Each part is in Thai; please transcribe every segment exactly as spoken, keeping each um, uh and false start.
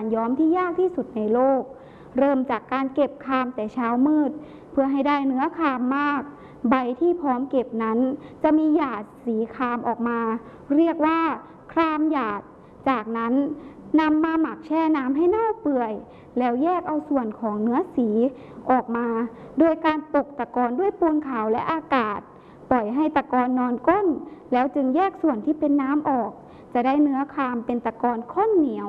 ย้อมที่ยากที่สุดในโลกเริ่มจากการเก็บคามแต่เช้ามืดเพื่อให้ได้เนื้อคามมากใบที่พร้อมเก็บนั้นจะมีหยาดสีคามออกมาเรียกว่าครามหยาดจากนั้นนำมาหมักแช่น้ำให้เน่าเปื่อยแล้วแยกเอาส่วนของเนื้อสีออกมาโดยการตกตะกอนด้วยปูนขาวและอากาศปล่อยให้ตะกอนนอนก้นแล้วจึงแยกส่วนที่เป็นน้ำออกจะได้เนื้อคามเป็นตะกอนข้นเหนียว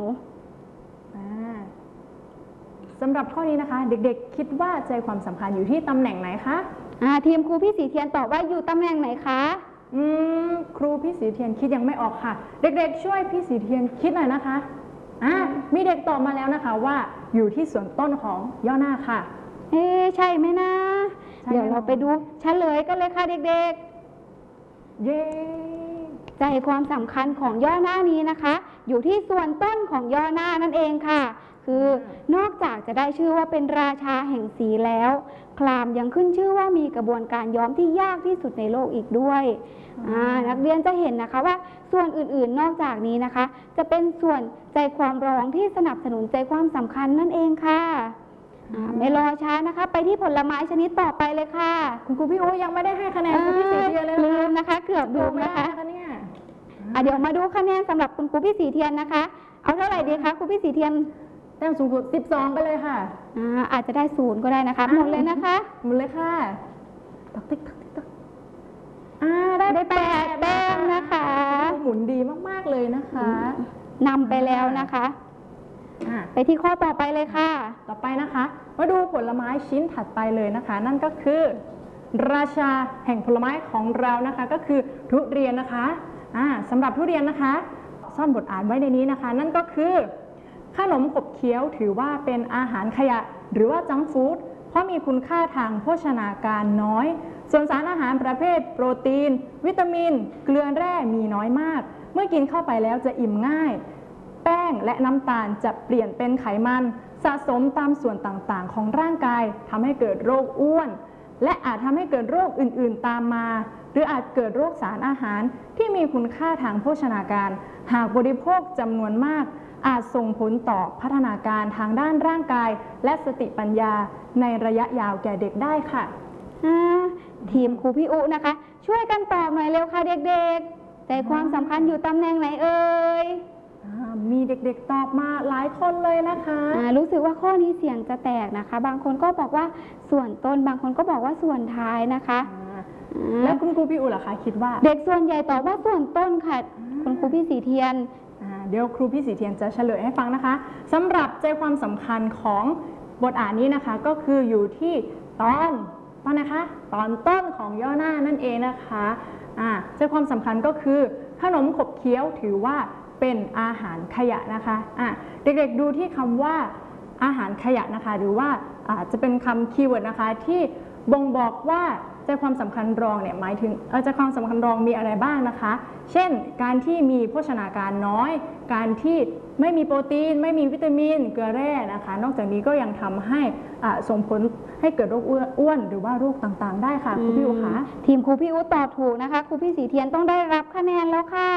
สำหรับข้อนี้นะคะเด็กๆคิดว่าใจความสำคัญอยู่ที่ตำแหน่งไหนคะทีมครูพี่สีเทียนตอบว่าอยู่ตำแหน่งไหนคะอืมครูพี่สีเทียนคิดยังไม่ออกค่ะเด็กๆช่วยพี่สีเทียนคิดหน่อยนะคะอ่ามีเด็กตอบมาแล้วนะคะว่าอยู่ที่ส่วนต้นของย่อหน้าค่ะเอ๊ใช่ไหมนะเดี๋ยวเราไปดูเฉลยกันเลยค่ะเด็กๆเย้ใจความสำคัญของย่อหน้านี้นะคะอยู่ที่ส่วนต้นของย่อหน้านั่นเองค่ะคือนอกจากจะได้ชื่อว่าเป็นราชาแห่งสีแล้วคลามยังขึ้นชื่อว่ามีกระบวนการย้อมที่ยากที่สุดในโลกอีกด้วยนักเรียนจะเห็นนะคะว่าส่วนอื่นๆนอกจากนี้นะคะจะเป็นส่วนใจความรองที่สนับสนุนใจความสำคัญนั่นเองค่ะไม่รอช้านะคะไปที่ผลไม้ชนิดต่อไปเลยค่ะคุณครูพี่อู๋ยังไม่ได้ให้คะแนนครูพี่สีเทียนเลยลืมนะคะเกือบลืมนะคะเดี๋ยวมาดูคะแนนสำหรับคุณครูพี่สีเทียนนะคะเอาเท่าไหร่ดีคะครูพี่สีเทียนแต้มสูงสุดสิบสองไปเลยค่ะอ่าอาจจะได้ศูนย์ก็ได้นะคะหมดเลยนะคะหมดเลยค่ะตักติ๊กตักติ๊กตักอ่าได้แปดแต้มนะคะหมุนดีมากๆเลยนะคะนำไปแล้วนะคะไปที่ข้อต่อไปเลยค่ะต่อไปนะคะมาดูผลไม้ชิ้นถัดไปเลยนะคะนั่นก็คือราชาแห่งผลไม้ของเรานะคะก็คือทุเรียนนะคะอ่าสำหรับทุเรียนนะคะซ่อนบทอ่านไว้ในนี้นะคะนั่นก็คือขนมขบเคี้ยวถือว่าเป็นอาหารขยะหรือว่าจังก์ฟู้ดเพราะมีคุณค่าทางโภชนาการน้อยส่วนสารอาหารประเภทโปรตีนวิตามินเกลือแร่มีน้อยมากเมื่อกินเข้าไปแล้วจะอิ่มง่ายแป้งและน้ำตาลจะเปลี่ยนเป็นไขมันสะสมตามส่วนต่างๆของร่างกายทำให้เกิดโรคอ้วนและอาจทำให้เกิดโรคอื่นๆตามมาหรืออาจเกิดโรคสารอาหารที่มีคุณค่าทางโภชนาการหากบริโภคจำนวนมากอาจส่งผลต่อพัฒนาการทางด้านร่างกายและสติปัญญาในระยะยาวแก่เด็กได้ค่ะทีมครูพี่อุนะคะช่วยกันตอบหน่อยเร็วค่ะเด็กๆใจความสำคัญอยู่ตำแหน่งไหนเอ่ยมีเด็กๆตอบมาหลายคนเลยนะคะรู้สึกว่าข้อนี้เสียงจะแตกนะคะบางคนก็บอกว่าส่วนต้นบางคนก็บอกว่าส่วนท้ายนะคะแล้วคุณครูพี่อุล่ะคะคิดว่าเด็กส่วนใหญ่ตอบว่าส่วนต้นค่ะคุณครูพี่สีเทียนเดี๋ยวครูพี่สีเทียนจะเฉลยให้ฟังนะคะสำหรับใจความสำคัญของบทอ่านนี้นะคะก็คืออยู่ที่ตอนตอนนะคะตอนต้นของย่อหน้านั่นเองนะคะใจความสำคัญก็คือขนมขบเคี้ยวถือว่าเป็นอาหารขยะนะคะะเด็กๆดูที่คำว่าอาหารขยะนะคะหรือว่าจะเป็นคำคีย์เวิร์ดนะคะที่บ่งบอกว่าใจความสำคัญรองเนี่ยหมายถึงใจความสำคัญรองมีอะไรบ้างนะคะเช่นการที่มีโภชนาการน้อยการที่ไม่มีโปรตีนไม่มีวิตามินเกลือแร่นะคะนอกจากนี้ก็ยังทำให้ส่งผลให้เกิดโรคอ้วนหรือว่าโรคต่างๆได้ค่ะครูพี่อู๋คะทีมครูพี่อู๋ตอบถูกนะคะครูพี่สีเทียนต้องได้รับคะแนนแล้วค่ะ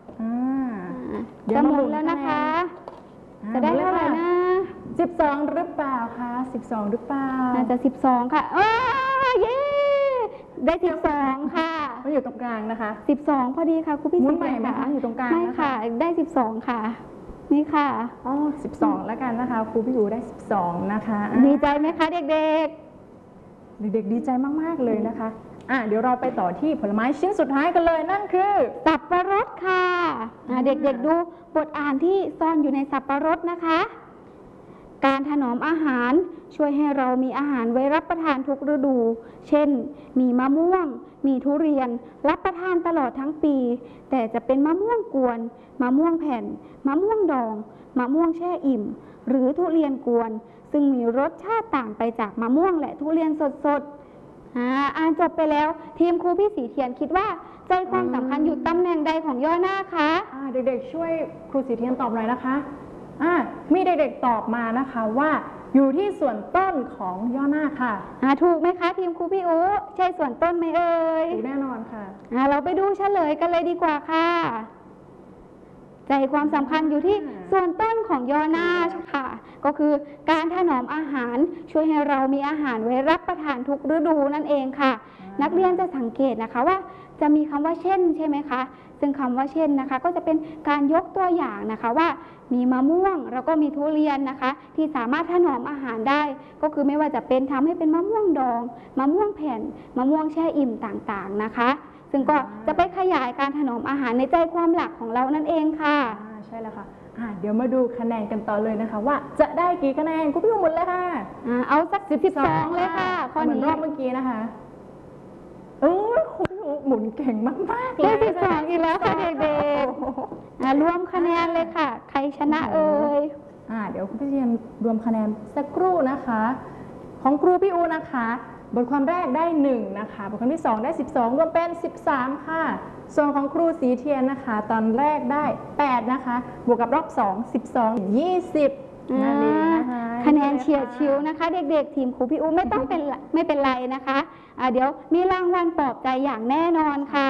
จะหมดแล้วนะคะจะได้เท่าไหร่นะสิบสองหรือเปล่าคะสิบสองหรือเปล่าน่าจะสิบสองค่ะเย้ได้สิบสองค่ะมันอยู่ตรงกลางนะคะสิบสองพอดีค่ะครูพี่สีเทียนค่ะอยู่ตรงกลางไม่ค่ะได้สิบสองค่ะนี่ค่ะอ๋อสิบสองแล้วกันนะคะครูพี่อู๋ได้สิบสองนะคะดีใจไหมคะเด็กๆเด็กๆดีใจมากๆเลยนะคะอ่ะเดี๋ยวเราไปต่อที่ผลไม้ชิ้นสุดท้ายกันเลยนั่นคือสับปะรดค่ะเด็กๆดูบทอ่านที่ซ่อนอยู่ในสับปะรดนะคะการถนอมอาหารช่วยให้เรามีอาหารไว้รับประทานทุกฤดูเช่นมีมะม่วงมีทุเรียนรับประทานตลอดทั้งปีแต่จะเป็นมะม่วงกวนมะม่วงแผ่นมะม่วงดองมะม่วงแช่อิ่มหรือทุเรียนกวนซึ่งมีรสชาติต่างไปจากมะม่วงและทุเรียนสดๆอ่านจบไปแล้วทีมครูพี่สีเทียนคิดว่าใจความสำคัญอยู่ตำแหน่งใดของย่อหน้าคะเด็กๆช่วยครูสีเทียนตอบหน่อยนะคะมีเด็กๆตอบมานะคะว่าอยู่ที่ส่วนต้นของย่อหน้าค่ะถูกไหมคะทีมครูพี่อู๋ใช่ส่วนต้นไหมเอ่ยถูกแน่นอนค่ะเราไปดูเฉลยกันเลยดีกว่าค่ะใจความสำคัญอยู่ที่ส่วนต้นของย่อหน้าค่ะ ก็คือการถนอมอาหารช่วยให้เรามีอาหารไว้รับประทานทุกฤดูนั่นเองค่ะ นักเรียนจะสังเกตนะคะว่าจะมีคำว่าเช่นใช่ไหมคะซึ่งคำว่าเช่นนะคะก็จะเป็นการยกตัวอย่างนะคะว่ามีมะม่วงแล้วก็มีทุเรียนนะคะที่สามารถถนอมอาหารได้ก็คือไม่ว่าจะเป็นทำให้เป็นมะม่วงดองมะม่วงแผ่นมะม่วงแช่อิ่มต่างๆนะคะซึ่งก็จะไปขยายการถนอมอาหารในใจความหลักของเรานั่นเองค่ะใช่แล้วค่ะเดี๋ยวมาดูคะแนนกันต่อเลยนะคะว่าจะได้กี่คะแนนคุณพี่หมดเลยค่ะเอาสักสิบสิบสองเลยค่ะข้อนี้เหมือนรอบเมื่อกี้นะคะเออคุณพี่หมุนเก่งมากๆเลยได้สิบสองอีกแล้วค่ะเด็กๆรวมคะแนนเลยค่ะใครชนะเอ่ยเดี๋ยวคุณพี่เรียนรวมคะแนนสักครู่นะคะของครูพี่อูนะคะบทความแรกได้หนึ่งนะคะบทความที่สองได้สิบสองรวมเป็นสิบสามค่ะส่วนของครูสีเทียนนะคะตอนแรกได้แปดนะคะบวกกับรอบสอง สิบสอง ยี่สิบนั่นเองนะคะคะแนนเฉียดชิวนะคะเด็กๆทีมครูพี่อูไม่ต้องเป็นไม่เป็นไรนะคะะเดี๋ยวมีรางวัลปลอบใจอย่างแน่นอนค่ะ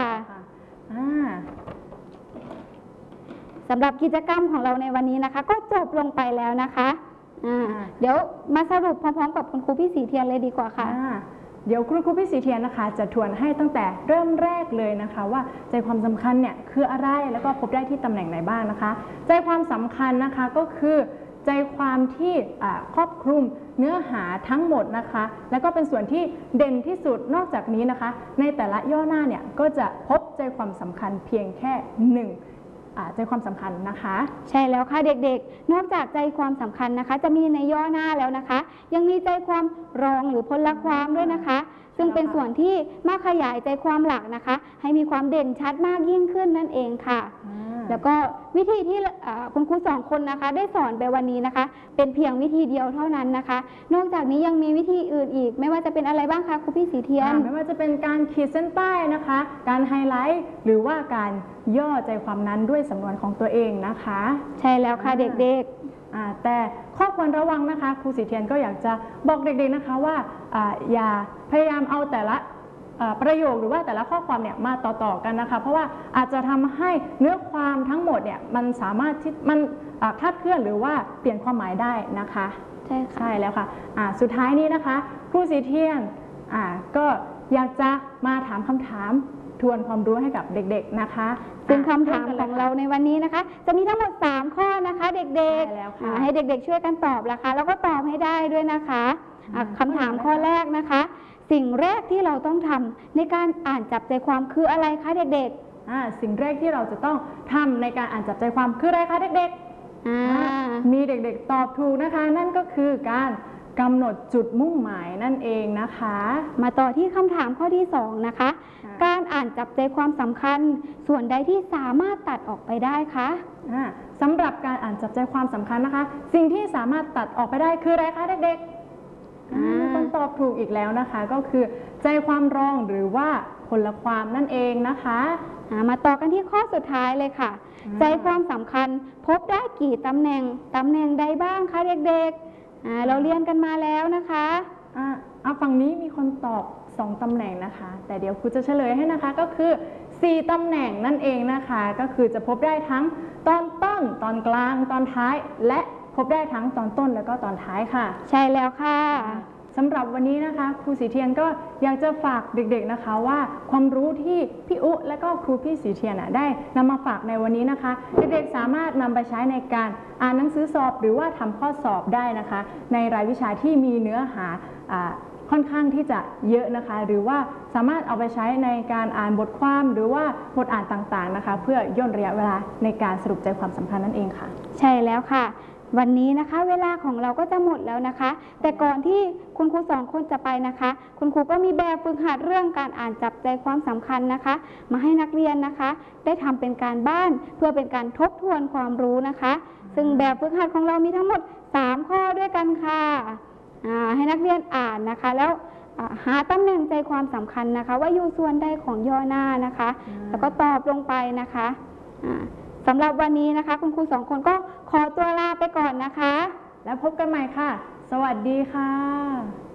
สำหรับกิจกรรมของเราในวันนี้นะคะก็จบลงไปแล้วนะคะเดี๋ยวมาสรุปพร้อมๆกับคุณครูพี่สีเทียนเลยดีกว่าค่ะเดี๋ยวคุณครูพี่สีเทียนนะคะจะทวนให้ตั้งแต่เริ่มแรกเลยนะคะว่าใจความสำคัญเนี่ยคืออะไรแล้วก็พบได้ที่ตำแหน่งไหนบ้างนะคะใจความสำคัญนะคะก็คือใจความที่ครอบคลุมเนื้อหาทั้งหมดนะคะแล้วก็เป็นส่วนที่เด่นที่สุดนอกจากนี้นะคะในแต่ละย่อหน้าเนี่ยก็จะพบใจความสำคัญเพียงแค่หนึ่งใจความสำคัญนะคะใช่แล้วค่ะเด็กๆนอกจากใจความสำคัญนะคะจะมีในย่อหน้าแล้วนะคะยังมีใจความรองหรือพลความด้วยนะคะซึ่งเป็นส่วนที่มาขยายใจความหลักนะคะให้มีความเด่นชัดมากยิ่งขึ้นนั่นเองค่ะแล้วก็วิธีที่คุณครูสองคนนะคะได้สอนไปวันนี้นะคะเป็นเพียงวิธีเดียวเท่านั้นนะคะนอกจากนี้ยังมีวิธีอื่นอีกไม่ว่าจะเป็นอะไรบ้างคะครูพี่สีเทียนไม่ว่าจะเป็นการขีดเส้นใต้นะคะการไฮไลท์หรือว่าการย่อใจความนั้นด้วยสำนวนของตัวเองนะคะใช่แล้วค่ะเด็กๆแต่ข้อควรระวังนะคะครูสีเทียนก็อยากจะบอกเด็กๆนะคะว่าอย่าพยายามเอาแต่ละประโยคหรือว่าแต่ละข้อความเนี่ยมาต่อๆกันนะคะเพราะว่าอาจจะทำให้เนื้อความทั้งหมดเนี่ยมันสามารถที่มันคลาดเคลื่อนหรือว่าเปลี่ยนความหมายได้นะคะใช่ใช่แล้วค่ะสุดท้ายนี้นะคะครูสีเทียนก็อยากจะมาถามคำถามทวนความรู้ให้กับเด็กๆนะคะซึ่งคำถามของเราในวันนี้นะคะจะมีทั้งหมดสามข้อนะคะเด็กๆให้เด็กๆช่วยกันตอบนะคะแล้วก็ตอบให้ได้ด้วยนะคะคำถามข้อแรกนะคะสิ่งแรกที่เราต้องทำในการอ่านจับใจความคืออะไรคะเด็กๆสิ่งแรกที่เราจะต้องทำในการอ่านจับใจความคืออะไรคะเด็กๆมีเด็กๆตอบถูกนะคะนั่นก็คือการกำหนดจุดมุ่งหมายนั่นเองนะคะมาต่อที่คำถามข้อที่สองนะคะการอ่านจับใจความสำคัญส่วนใดที่สามารถตัดออกไปได้คะสำหรับการอ่านจับใจความสำคัญนะคะสิ่งที่สามารถตัดออกไปได้คืออะไรคะเด็กๆต้องตอบถูกอีกแล้วนะคะก็คือใจความรองหรือว่าผลความนั่นเองนะคะมาต่อกันที่ข้อสุดท้ายเลยค่ะใจความสำคัญพบได้กี่ตำแหน่งตำแหน่งใดบ้างคะเด็กๆเราเรียนกันมาแล้วนะคะอ่าฝั่งนี้มีคนตอบสองตำแหน่งนะคะแต่เดี๋ยวครูจะเฉลยให้นะคะก็คือสี่ตำแหน่งนั่นเองนะคะก็คือจะพบได้ทั้งตอนต้นตอนกลางตอนท้ายและพบได้ทั้งตอนต้นแล้วก็ตอนท้ายค่ะใช่แล้วค่ะสำหรับวันนี้นะคะครูสีเทียนก็อยากจะฝากเด็กๆนะคะว่าความรู้ที่พี่อุและก็ครูพี่สีเทียนได้นำมาฝากในวันนี้นะคะเด็กๆสามารถนำไปใช้ในการอ่านหนังสือสอบหรือว่าทำข้อสอบได้นะคะในรายวิชาที่มีเนื้อหาค่อนข้างที่จะเยอะนะคะหรือว่าสามารถเอาไปใช้ในการอ่านบทความหรือว่าบทอ่านต่างๆนะคะเพื่อย่นระยะเวลาในการสรุปใจความสำคัญนั่นเองค่ะใช่แล้วค่ะวันนี้นะคะเวลาของเราก็จะหมดแล้วนะคะแต่ก่อนที่คุณครูสองคนจะไปนะคะคุณครูก็มีแบบฝึกหัดเรื่องการอ่านจับใจความสำคัญนะคะมาให้นักเรียนนะคะได้ทำเป็นการบ้านเพื่อเป็นการทบทวนความรู้นะคะซึ่งแบบฝึกหัดของเรามีทั้งหมดสามข้อด้วยกันค่ะให้นักเรียนอ่านนะคะแล้วหาตำแหน่งใจความสำคัญนะคะว่าอยู่ส่วนใดของย่อหน้านะคะแล้วก็ตอบลงไปนะคะสำหรับวันนี้นะคะคุณครูสองคนก็ขอตัวลาไปก่อนนะคะแล้วพบกันใหม่ค่ะสวัสดีค่ะ